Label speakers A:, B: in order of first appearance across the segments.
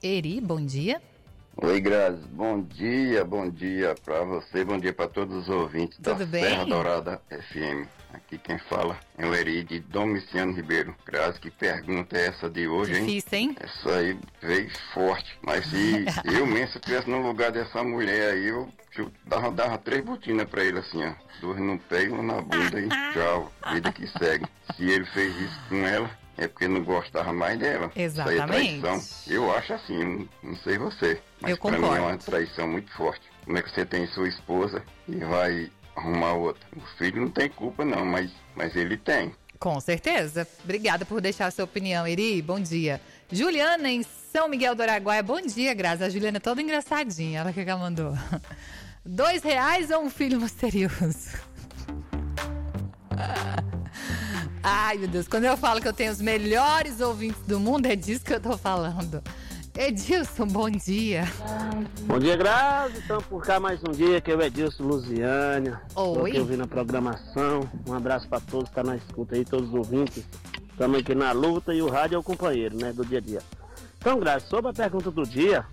A: Eri, bom dia.
B: Oi, Grazi, bom dia pra você, bom dia pra todos os ouvintes da Serra Dourada FM. Aqui quem fala é o Eri de Domiciano Ribeiro. Grazi, que pergunta é essa de hoje, hein?
A: Difícil, hein?
B: Essa aí veio forte, mas se eu mesmo se estivesse no lugar dessa mulher aí, eu dava 3 botinas pra ele assim, ó. 2 no pé e 1 na bunda e tchau, vida que segue. Se ele fez isso com ela, é porque não gostava mais dela.
A: Exatamente.
B: Isso aí é traição. Eu acho assim, não sei você. Mas pra mim é uma traição muito forte. Como é que você tem sua esposa e vai arrumar outra? O filho não tem culpa não, mas ele tem.
A: Com certeza. Obrigada por deixar a sua opinião, Eri. Bom dia. Juliana, em São Miguel do Araguaia. Bom dia, Grazi. A Juliana é toda engraçadinha. Olha o que ela mandou. R$2 ou um filho misterioso? Ai, meu Deus. Quando eu falo que eu tenho os melhores ouvintes do mundo, é disso que eu tô falando. Edilson, bom dia.
C: Bom dia, Grazi. Estamos por cá mais um dia, que é o Edilson Luziânia. Estou aqui ouvindo a programação. Um abraço para todos que estão na escuta aí, todos os ouvintes. Estamos aqui na luta e o rádio é o companheiro, né, do dia a dia. Então, Grazi, sobre a pergunta do dia,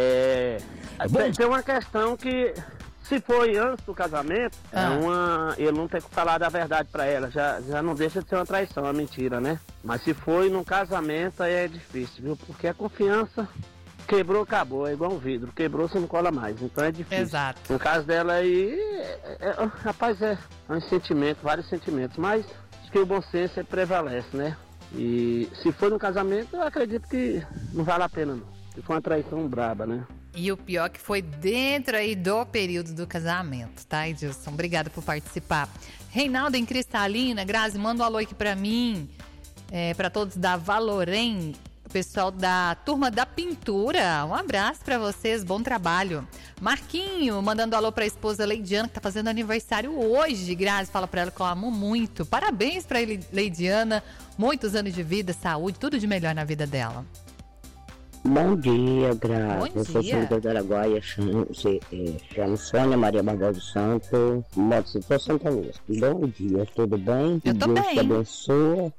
C: tem uma questão que, se foi antes do casamento, ele não tem que falar da verdade pra ela, já não deixa de ser uma traição, uma mentira, né? Mas se foi no casamento, aí é difícil, viu? Porque a confiança quebrou, acabou, é igual um vidro, quebrou, você não cola mais, então é difícil.
A: Exato.
C: No caso dela aí, rapaz, é um sentimento, vários sentimentos, mas acho que o bom senso prevalece, né? E se for no casamento, eu acredito que não vale a pena não, se for uma traição braba, né?
A: E o pior que foi dentro aí do período do casamento, tá, Edilson? Obrigada por participar. Reinaldo em Cristalina, Grazi, manda um alô aqui pra mim, pra todos da Valorem, o pessoal da turma da pintura. Um abraço pra vocês, bom trabalho. Marquinho, mandando alô pra esposa Leidiana, que tá fazendo aniversário hoje. Grazi, fala pra ela que eu amo muito. Parabéns pra Leidiana, muitos anos de vida, saúde, tudo de melhor na vida dela.
D: Bom dia, Grazi. Eu sou São do Araguaia, chamo Sônia Maria Barbosa do Santo, Moto Santa Luz. Bom dia, tudo bem?
A: Eu tô
D: Deus
A: bem.
D: te abençoe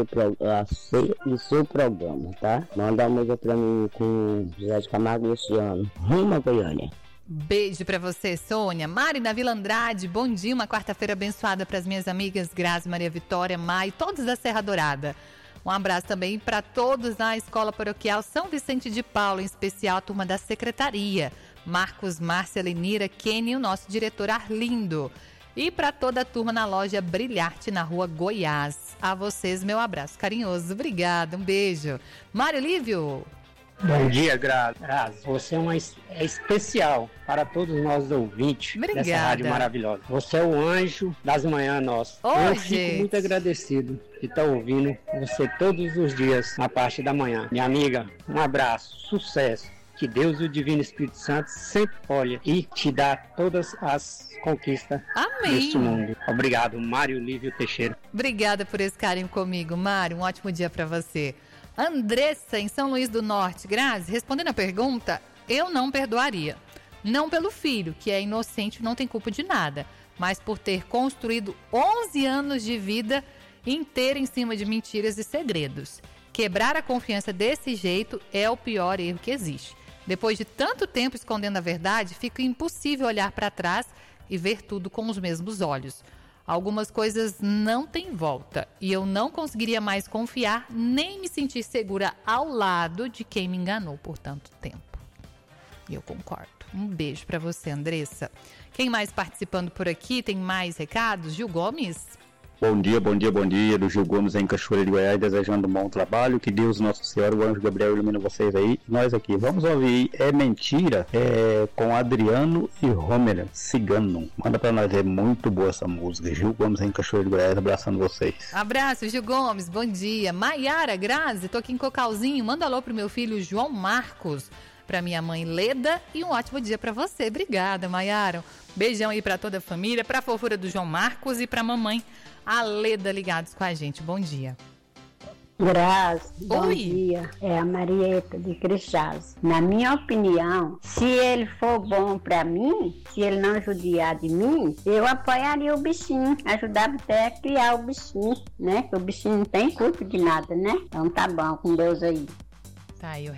D: o seu programa, tá? Manda uma música pra mim com José de Camargo e Luciano. Rumo a Goiânia.
A: Beijo pra você, Sônia. Mari na Vila Andrade, bom dia, uma quarta-feira abençoada pras minhas amigas Grazi, Maria Vitória, Mai, todos da Serra Dourada. Um abraço também para todos na Escola Paroquial São Vicente de Paulo, em especial a turma da Secretaria. Marcos, Márcia, Lenira, Kenny e o nosso diretor Arlindo. E para toda a turma na loja Brilharte, na rua Goiás. A vocês, meu abraço carinhoso. Obrigada, um beijo. Mário Lívio.
E: Bom dia, Grazi. Você é especial para todos nós ouvintes dessa rádio maravilhosa. Você é o anjo das manhãs nossas. Eu fico muito agradecido de estar ouvindo você todos os dias na parte da manhã. Minha amiga, um abraço, sucesso. Que Deus e o Divino Espírito Santo sempre olhe e te dá todas as conquistas deste mundo. Obrigado, Mário Lívio Teixeira.
A: Obrigada por esse carinho comigo, Mário. Um ótimo dia para você. Andressa, em São Luís do Norte. Grazi, respondendo a pergunta, eu não perdoaria. Não pelo filho, que é inocente e não tem culpa de nada, mas por ter construído 11 anos de vida inteira em cima de mentiras e segredos. Quebrar a confiança desse jeito é o pior erro que existe. Depois de tanto tempo escondendo a verdade, fica impossível olhar para trás e ver tudo com os mesmos olhos. Algumas coisas não têm volta e eu não conseguiria mais confiar nem me sentir segura ao lado de quem me enganou por tanto tempo. E eu concordo. Um beijo para você, Andressa. Quem mais participando por aqui? Tem mais recados? Gil Gomes?
F: Bom dia, do Gil Gomes em Cachoeira de Goiás, desejando um bom trabalho, que Deus Nosso Senhor, o Anjo Gabriel ilumina vocês aí, nós aqui, vamos ouvir É Mentira, com Adriano e Homer Cigano, manda pra nós, é muito boa essa música. Gil Gomes em Cachoeira de Goiás, abraçando vocês.
A: Abraço, Gil Gomes, bom dia. Maiara, Grazi, tô aqui em Cocalzinho, manda alô pro meu filho João Marcos, pra minha mãe Leda e um ótimo dia pra você. Obrigada, Maiara. Beijão aí pra toda a família, pra fofura do João Marcos e pra mamãe a Leda ligados com a gente. Bom dia.
G: Grazi, bom dia. É a Marieta de Crixás. Na minha opinião, se ele for bom pra mim, se ele não judiar de mim, eu apoiaria o bichinho, ajudava até a criar o bichinho, né? Que o bichinho não tem culpa de nada, né? Então tá bom, com Deus aí.
A: Tá aí o